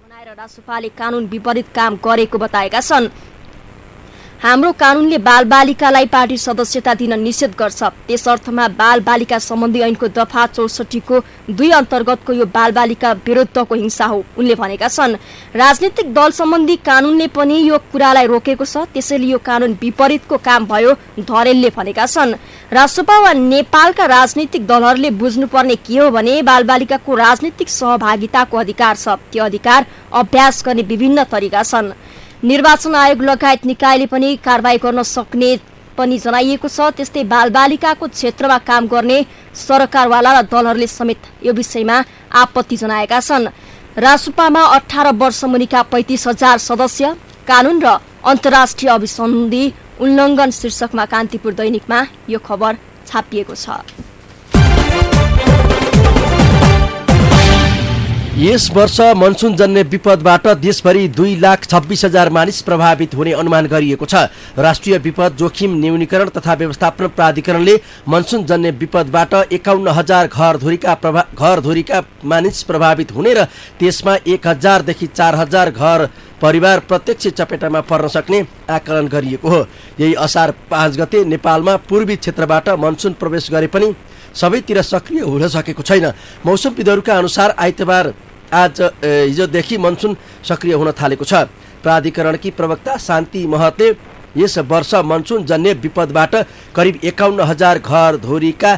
बनाएर रासोपाले कानुन विपरीत काम गरेको बताएका छन्। हाम्रो कानुनले बालबालिकालाई पार्टी सदस्यता दिन निषेध गर्छ। त्यस अर्थमा बालबालिका सम्बन्धी ऐनको दफा 64 को 2 अन्तर्गतको यो बालबालिका विरुद्धको हिंसा हो उनले भनेका छन्। राजनीतिक दल सम्बन्धी कानुनले पनि यो कुरालाई रोकेको छ, त्यसैले यो कानुन विपरीतको काम भयो धरेलले भनेका छन्। रासोपा वा नेपालका राजनीतिक दलहरूले बुझ्नुपर्ने के हो भने बालबालिकाको राजनीतिक सहभागिताको अधिकार छ। त्यो अधिकार अभ्यास गर्ने विभिन्न तरिका छन्। निर्वाचन आयोग लगायत निकायले पनि कारबाही गर्न सक्ने पनि जनाइएको छ। त्यस्तै बालबालिकाको क्षेत्रमा काम गर्ने सरकारवाला र दलहरूले समेत यो विषयमा आपत्ति जनाएका छन्। रासोपामा 18 वर्ष मुनिका 35,000 सदस्य, कानुन र अन्तर्राष्ट्रिय अभिसन्धि उल्लङ्घन शीर्षकमा कान्तिपुर दैनिकमा यो खबर छापिएको छ। यस वर्ष मनसुनजन्य विपदबाट देशभरि 2,26,000 मानिस प्रभावित हुने अनुमान गरिएको छ। राष्ट्रिय विपद जोखिम न्यूनीकरण तथा व्यवस्थापन प्राधिकरणले मनसुनजन्य विपदबाट 51,000 घरधुरीका मानिस प्रभावित हुने र त्यसमा 1,000 देखि 4,000 घर परिवार प्रत्यक्ष चपेटामा पर्न सक्ने आकलन गरिएको हो। यही असार 5 गते नेपालमा पूर्वी क्षेत्रबाट मनसुन प्रवेश गरे पनि सबैतिर सक्रिय हुन सकेको छैन। मौसमविदहरूका अनुसार आइतबार हिजोदेखि मनसुन सक्रिय हुन थालेको छ। प्राधिकरणकी प्रवक्ता शान्ति महतले यस वर्ष मनसुनजन्य विपदबाट करिब 51,000 घरधुरीका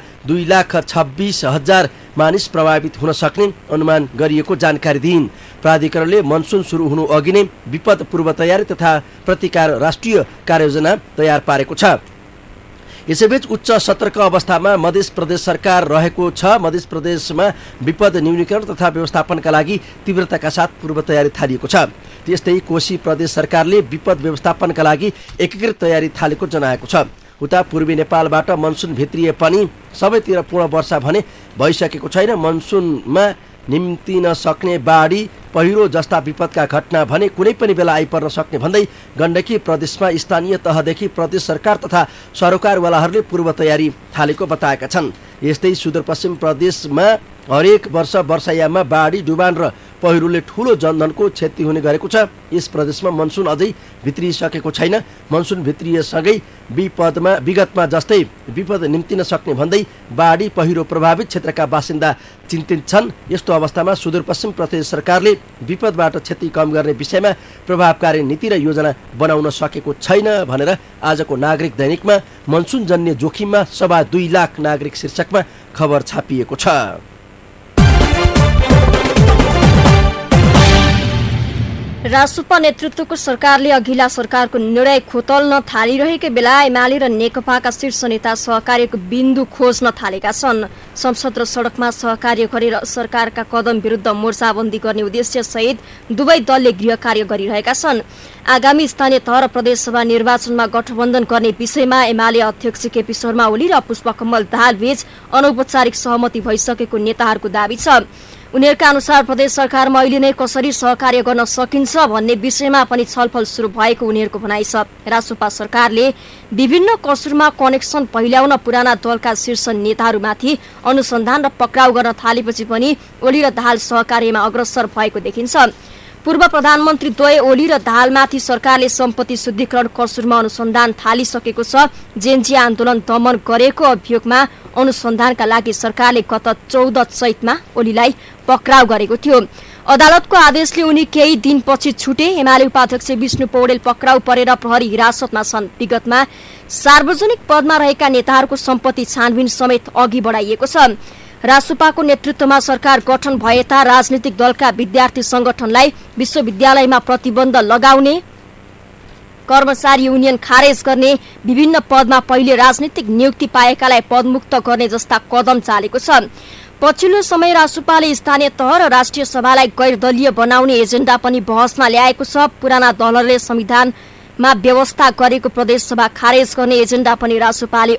2,26,000 मानिस प्रभावित हुन सक्ने अनुमान गरिएको जानकारी दिइन्। प्राधिकरणले मनसुन सुरु हुनु अघि नै विपद पूर्व तयारी तथा प्रतिकार राष्ट्रिय कार्ययोजना तयार पारेको छ। यसैबीच उच्च सतर्क अवस्थामा मध्य प्रदेश सरकार रहेको छ। मध्य प्रदेशमा विपद न्यूनीकरण तथा व्यवस्थापनका लागि तीव्रताका साथ पूर्व तयारी थालिएको छ। त्यस्तै कोशी प्रदेश सरकारले विपद व्यवस्थापनका लागि एकीकृत तयारी थालेको जनाएको छ। उता पूर्वी नेपालबाट मनसुन भित्रिए पनि सबैतिर पूर्ण वर्षा भने भइसकेको छैन। मनसुनमा निम्तिन सक्ने बाढी पहिरो जस्ता विपदका घटना भने कुनै पनि बेला आइपर्न सक्ने भन्दै गण्डकी प्रदेशमा स्थानीय तहदेखि प्रदेश सरकार तथा सरोकारवालाहरूले पूर्व तयारी थालेको बताएका छन्। यस्तै सुदूरपश्चिम प्रदेशमा हरेक वर्ष वर्षायाममा बाढी डुबान र पहिरोले ठूलो जनधनको क्षति हुने गरेको छ। यस प्रदेशमा मनसुन अझै भित्रिसकेको छैन। मनसुन भित्रिएसँगै विगतमा जस्तै विपद निम्तिन सक्ने भन्दै बाढी पहिरो प्रभावित क्षेत्रका बासिन्दा चिन्तित छन्। यस्तो अवस्थामा सुदूरपश्चिम प्रदेश सरकारले विपदबाट क्षति कम गर्ने विषयमा प्रभावकारी नीति र योजना बनाउन सकेको छैन भनेर आजको नागरिक दैनिकमा मनसुनजन्य जोखिममा 2.25 लाख नागरिक शीर्षकमा खबर छापिएको छ। रासोपा नेतृत्वको सरकारले अघिल्ला सरकारको निर्णय खोतल्न थालिरहेकै बेला एमाले र नेकपाका शीर्ष नेता सहकार्यको बिन्दु खोज्न थालेका छन्। संसद र सडकमा सहकार्य गरेर सरकारका कदम विरुद्ध मोर्चाबन्दी गर्ने उद्देश्य सहित दुवै दलले गृह कार्य गरिरहेका छन्। आगामी स्थानीय तह र प्रदेशसभा निर्वाचनमा गठबन्धन गर्ने विषयमा एमाले अध्यक्ष केपी शर्मा ओली र पुष्पकमल दाहाल बीच अनौपचारिक सहमति भइसकेको नेताहरूको दाबी छ। उनीहरूका अनुसार प्रदेश सरकारमा अहिले नै कसरी सहकार्य गर्न सकिन्छ भन्ने विषयमा पनि छलफल सुरु भएको उनीहरूको भनाइ छ। रासोपा सरकारले विभिन्न कसुरमा कनेक्सन पहिल्याउन पुराना दलका शीर्ष नेताहरूमाथि अनुसन्धान र पक्राउ गर्न थालेपछि पनि ओली र दाहाल सहकार्यमा अग्रसर भएको देखिन्छ। पूर्व प्रधानमन्त्री द्वय ओली र दाहालमाथि सरकारले सम्पत्ति शुद्धिकरण कसुरमा अनुसन्धान थालिसकेको छ। जेन्जी आन्दोलन दमन गरेको अभियोगमा अनुसन्धानका लागि सरकारले गत 14 चैतमा ओलीलाई पक्राउ गरेको थियो। अदालतको आदेशले उनी केही दिनपछि छुटे। एमाले उपाध्यक्ष विष्णु पौडेल पक्राउ परेर प्रहरी हिरासतमा छन्। विगतमा सार्वजनिक पदमा रहेका नेताहरूको सम्पत्ति छानबिन समेत अघि बढाइएको छ। रासोपाको नेतृत्वमा सरकार गठन भएता राजनीतिक दलका विद्यार्थी संगठनलाई विश्वविद्यालयमा प्रतिबन्ध लगाउने, कर्मचारी युनियन खारेज गर्ने, विभिन्न पदमा पहिले राजनीतिक नियुक्ति पाएकालाई पदमुक्त गर्ने जस्ता कदम चालेको छ। पछिल्लो समय रासोपाले स्थानीय तह र राष्ट्रिय सभालाई गैर दलीय बनाउने एजेन्डा पनि बहसमा ल्याएको छ। पुराना दलहरूले संविधानमा व्यवस्था गरेको प्रदेश सभा खारेज गर्ने एजेन्डा पनि रासोपाले